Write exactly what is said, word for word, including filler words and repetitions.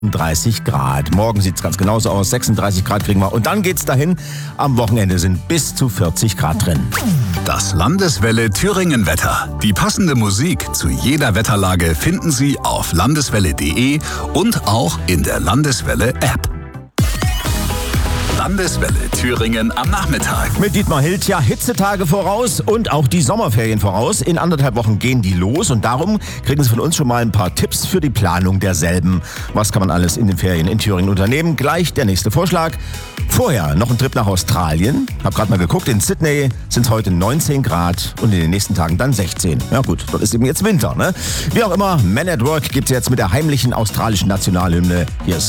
dreißig Grad. Morgen sieht es ganz genauso aus. sechsunddreißig Grad kriegen wir. Und dann geht's dahin. Am Wochenende sind bis zu vierzig Grad drin. Das Landeswelle Thüringen Wetter. Die passende Musik zu jeder Wetterlage finden Sie auf landeswelle punkt de und auch in der Landeswelle App. Landeswelle Thüringen am Nachmittag. Mit Dietmar Hild, ja, Hitzetage voraus und auch die Sommerferien voraus. In anderthalb Wochen gehen die los und darum kriegen Sie von uns schon mal ein paar Tipps für die Planung derselben. Was kann man alles in den Ferien in Thüringen unternehmen? Gleich der nächste Vorschlag. Vorher noch ein Trip nach Australien. Hab gerade mal geguckt, in Sydney sind es heute neunzehn Grad und in den nächsten Tagen dann sechzehn. Ja gut, dort ist eben jetzt Winter, ne? Wie auch immer, Man at Work gibt's jetzt mit der heimlichen australischen Nationalhymne. Hier ist